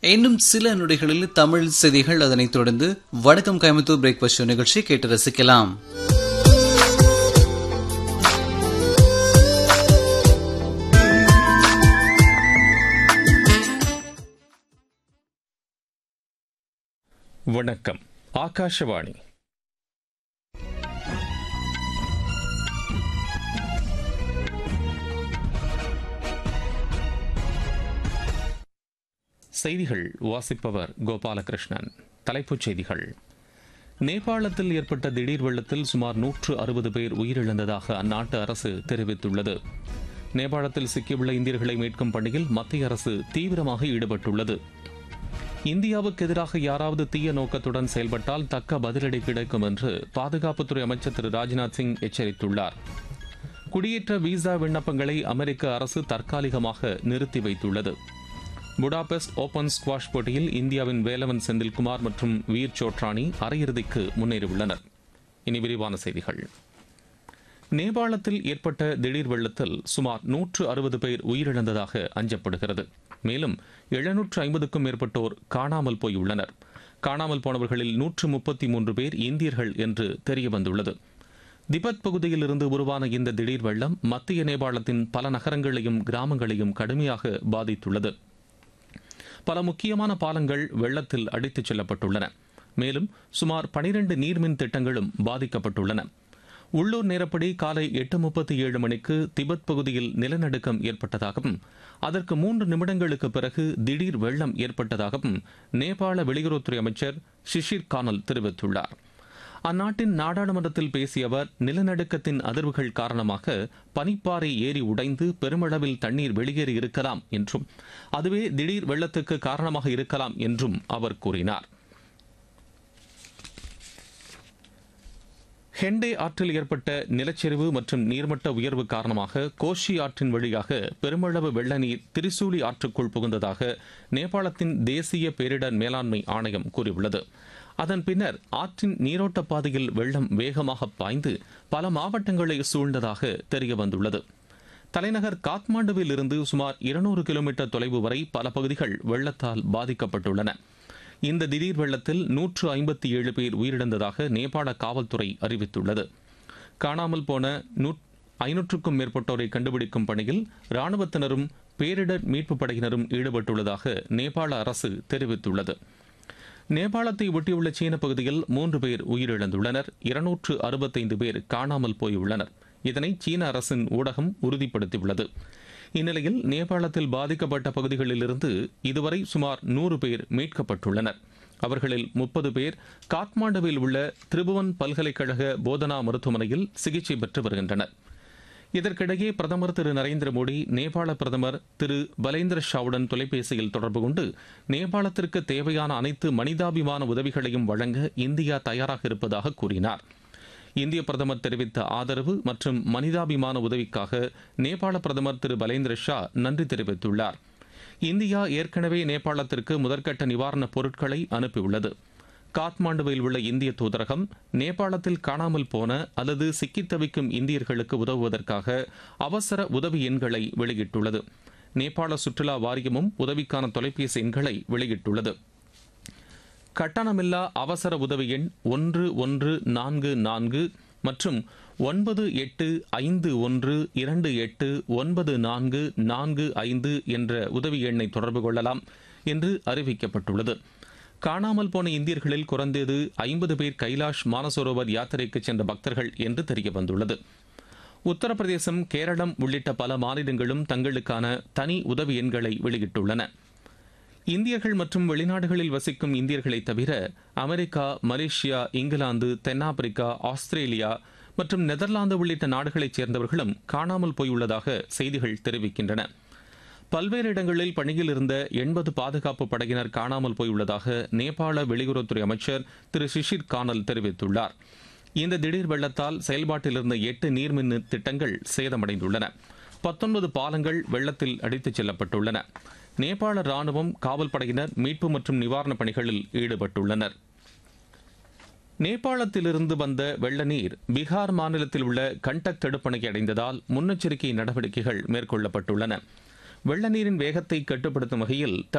இன்னும் சில நொடிகளில் தமிழ் செய்திகள், அதனைத் தொடர்ந்து வணக்கம் கோயம்புத்தூர் பிரேக்ஃபாஸ்ட் ஷோ நிகழ்ச்சி கேட்டு ரசிக்கலாம். வணக்கம். ஆகாஷவாணி. செய்திகள் வாசிப்பவர் கோபாலகிருஷ்ணன். தலைப்புச் செய்திகள். நேபாளத்தில் ஏற்பட்ட திடீர் வெள்ளத்தில் சுமார் 160 பேர் உயிரிழந்ததாக அந்நாட்டு அரசு தெரிவித்துள்ளது. நேபாளத்தில் சிக்கியுள்ள இந்தியர்களை மீட்கும் பணியில் மத்திய அரசு தீவிரமாக ஈடுபட்டுள்ளது. இந்தியாவுக்கு எதிராக யாராவது தீய நோக்கத்துடன் செயல்பட்டால் தக்க பதிலடி கிடைக்கும் என்று பாதுகாப்புத்துறை அமைச்சர் திரு ராஜ்நாத் சிங் எச்சரித்துள்ளார். குடியேற்ற விசா விண்ணப்பங்களை அமெரிக்க அரசு தற்காலிகமாக நிறுத்தி வைத்துள்ளது. புடாபெஸ்ட் ஓபன் ஸ்குவாஷ் போட்டியில் இந்தியாவின் வேலவன் செந்தில்குமார் மற்றும் வீர் சோட்ரானி அரையிறுதிக்கு முன்னேறியுள்ளனர். இனி விரிவான செய்திகள். நேபாளத்தில் ஏற்பட்ட திடீர் வெள்ளத்தில் சுமார் 160 பேர் உயிரிழந்ததாக அஞ்சப்படுகிறது. மேலும் 750க்கும் மேற்பட்டோர் காணாமல் போயுள்ளனர். காணாமல் போனவர்களில் 133 பேர் இந்தியர்கள் என்று தெரியவந்துள்ளது. திபெத் பகுதியில் இருந்து உருவான இந்த திடீர் வெள்ளம் மத்திய நேபாளத்தின் பல நகரங்களையும் கிராமங்களையும் கடுமையாக பாதித்துள்ளது. பல முக்கியமான பாலங்கள் வெள்ளத்தில் அடித்துச் செல்லப்பட்டுள்ளன. மேலும் சுமார் 12 நீர்மின் திட்டங்களும் பாதிக்கப்பட்டுள்ளன. உள்ளூர் நேரப்படி காலை 8:37 மணிக்கு திபெத் பகுதியில் நிலநடுக்கம் ஏற்பட்டதாகவும் அதற்கு 3 நிமிடங்களுக்கு பிறகு திடீர் வெள்ளம் ஏற்பட்டதாகவும் நேபாள வெளியுறவுத்துறை அமைச்சர் ஷிஷிர் கானல் தெரிவித்துள்ளார். அந்நாட்டின் நாடாளுமன்றத்தில் பேசிய அவர், நிலநடுக்கத்தின் அதிர்வுகள் காரணமாக பனிப்பாறை ஏரி உடைந்து பெருமளவில் தண்ணீர் வெளியேறி இருக்கலாம் என்றும் அதுவே திடீர் வெள்ளத்துக்கு காரணமாக இருக்கலாம் என்றும் அவர் கூறினார். ஹெண்டே ஆற்றில் ஏற்பட்ட நிலச்சரிவு மற்றும் நீர்மட்ட உயர்வு காரணமாக கோஷி ஆற்றின் வழியாக பெருமளவு வெள்ள நீர் திரிசூலி ஆற்றுக்குள் புகுந்ததாக நேபாளத்தின் தேசிய பேரிடர் மேலாண்மை ஆணையம் கூறியுள்ளது. அதன் பின்னர் ஆற்றின் நீரோட்ட பாதையில் வெள்ளம் வேகமாக பாய்ந்து பல மாவட்டங்களை சூழ்ந்ததாக தெரியவந்துள்ளது. தலைநகர் காத்மாண்டுவில் இருந்து சுமார் 200 கிலோமீட்டர் தொலைவு வரை பல பகுதிகள் வெள்ளத்தால் பாதிக்கப்பட்டுள்ளன. இந்த திடீர் வெள்ளத்தில் 157 பேர் உயிரிழந்ததாக நேபாள காவல்துறை அறிவித்துள்ளது. காணாமல் போன 500க்கும் மேற்பட்டோரை கண்டுபிடிக்கும் பணியில் ராணுவத்தினரும் பேரிடர் மீட்புப் படையினரும் ஈடுபட்டுள்ளதாக நேபாள அரசு தெரிவித்துள்ளது. நேபாளத்தை ஒட்டியுள்ள சீன பகுதியில் 3 பேர் உயிரிழந்துள்ளனர். 265 பேர் காணாமல் போயுள்ளனர். இதனை சீன அரசின் ஊடகம் உறுதிப்படுத்தியுள்ளது. இந்நிலையில் நேபாளத்தில் பாதிக்கப்பட்ட பகுதிகளிலிருந்து இதுவரை சுமார் 100 பேர் மீட்கப்பட்டுள்ளனர். அவர்களில் 30 பேர் காத்மாண்டுவில் உள்ள திரிபுவன் பல்கலைக்கழக போதனா மருத்துவமனையில் சிகிச்சை பெற்று வருகின்றனர். இதற்கிடையே பிரதமர் திரு நரேந்திர மோடி நேபாள பிரதமர் திரு பலேந்திர ஷாவுடன் தொலைபேசியில் தொடர்பு கொண்டு நேபாளத்திற்கு தேவையான அனைத்து மனிதாபிமான உதவிகளையும் வழங்க இந்தியா தயாராக இருப்பதாக கூறினார். இந்திய பிரதமர் தெரிவித்த ஆதரவு மற்றும் மனிதாபிமான உதவிக்காக நேபாள பிரதமர் திரு பலேந்திர ஷா நன்றி தெரிவித்துள்ளார். இந்தியா ஏற்கனவே நேபாளத்திற்கு முதற்கட்ட நிவாரணப் பொருட்களை அனுப்பியுள்ளது. காத்மாண்டுவில் உள்ள இந்திய தூதரகம் நேபாளத்தில் காணாமல் போன அல்லது சிக்கித் தவிக்கும் இந்தியர்களுக்கு உதவுவதற்காக அவசர உதவி எண்களை வெளியிட்டுள்ளது. நேபாள சுற்றுலா வாரியமும் உதவிக்கான தொலைபேசி எண்களை வெளியிட்டுள்ளது. கட்டணமில்லா அவசர உதவி எண் 1144 மற்றும் 9851289445 என்ற உதவி எண்ணை தொடர்பு கொள்ளலாம் என்று அறிவிக்கப்பட்டுள்ளது. காணாமல் போன இந்தியர்களில் குறைந்தது 50 பேர் கைலாஷ் மானசரோவர் யாத்திரைக்கு சென்ற பக்தர்கள் என்று தெரியவந்துள்ளது. உத்தரப்பிரதேசம், கேரளம் உள்ளிட்ட பல மாநிலங்களும் தங்களுக்கான தனி உதவி எண்களை வெளியிட்டுள்ளன. இந்தியர்கள் மற்றும் வெளிநாடுகளில் வசிக்கும் இந்தியர்களை தவிர அமெரிக்கா, மலேசியா, இங்கிலாந்து, தென்னாப்பிரிக்கா, ஆஸ்திரேலியா மற்றும் நெதர்லாந்து உள்ளிட்ட நாடுகளைச் சேர்ந்தவர்களும் காணாமல் போயுள்ளதாக செய்திகள் தெரிவிக்கின்றன. பல்வேறு இடங்களில் பணியில் இருந்த 80 பாதுகாப்பு படையினர் காணாமல் போயுள்ளதாக நேபாள வெளியுறவுத்துறை அமைச்சர் திரு ஷிஷிர் கானல் தெரிவித்துள்ளார். இந்த திடீர் வெள்ளத்தால் செயல்பாட்டில் இருந்த 8 நீர்மின் திட்டங்கள் சேதமடைந்துள்ளன. 19 பாலங்கள் வெள்ளத்தில் அடித்துச் செல்லப்பட்டுள்ளன. நேபாள ராணுவம், காவல் படையினர் மீட்பு மற்றும் நிவாரணப் பணிகளில் ஈடுபட்டுள்ளனர். நேபாளத்திலிருந்து வந்த வெள்ள நீர் பீகார் மாநிலத்தில் உள்ள கண்டக் தடுப்பணையை அடைந்ததால் முன்னெச்சரிக்கை நடவடிக்கைகள் மேற்கொள்ளப்பட்டுள்ளன. வெள்ள நீரின் வேகத்தை கட்டுப்படுத்தும் வகையில்